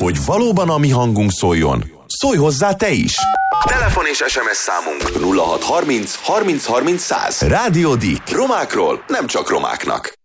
Hogy valóban a mi hangunk szóljon, szólj hozzá te is! Telefon és SMS számunk 0630 30 30 100. Rádió Dick. Romákról nem csak romáknak.